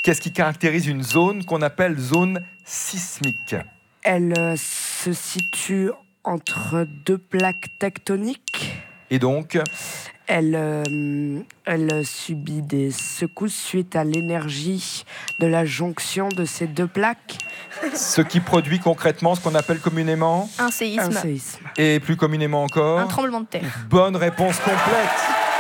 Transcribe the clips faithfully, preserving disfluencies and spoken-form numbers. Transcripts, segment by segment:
Qu'est-ce qui caractérise une zone qu'on appelle zone sismique ? Elle euh, se situe entre deux plaques tectoniques. Et donc ? Elle, euh, elle subit des secousses suite à l'énergie de la jonction de ces deux plaques. Ce qui produit concrètement ce qu'on appelle communément ? Un séisme. Un séisme. Et plus communément encore ? Un tremblement de terre. Bonne réponse complète.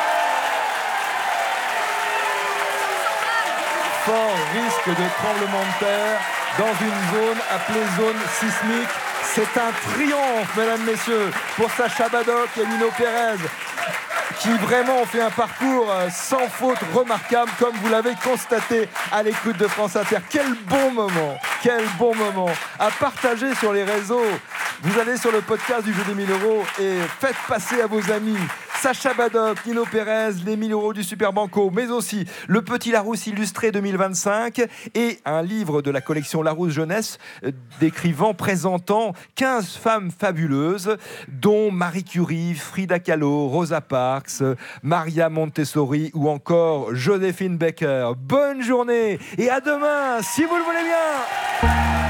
Fort risque de tremblement de terre dans une zone appelée zone sismique. C'est un triomphe, mesdames, messieurs, pour Sacha Badoc et Nino Pérez, qui vraiment ont fait un parcours sans faute remarquable, comme vous l'avez constaté à l'écoute de France Inter. Quel bon moment, quel bon moment à partager sur les réseaux. Vous allez sur le podcast du jeu des mille euros et faites passer à vos amis Sacha Badoc, Nino Pérez, les mille euros du Super Banco, mais aussi le Petit Larousse illustré deux mille vingt-cinq et un livre de la collection Larousse Jeunesse décrivant, présentant quinze femmes fabuleuses, dont Marie Curie, Frida Kahlo, Rosa Parks, Maria Montessori ou encore Joséphine Baker. Bonne journée et à demain, si vous le voulez bien.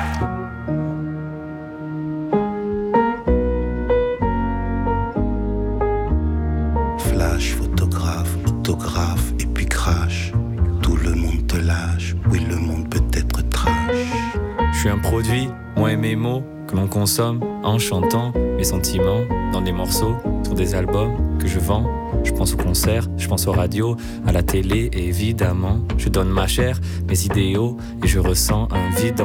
Photographe, autographe et puis crash. Tout le monde te lâche, oui le monde peut être trash. Je suis un produit, moi et mes mots, que l'on consomme en chantant mes sentiments dans des morceaux, sur des albums que je vends. Je pense aux concerts, je pense aux radios, à la télé et évidemment, je donne ma chair, mes idéaux et je ressens un vide.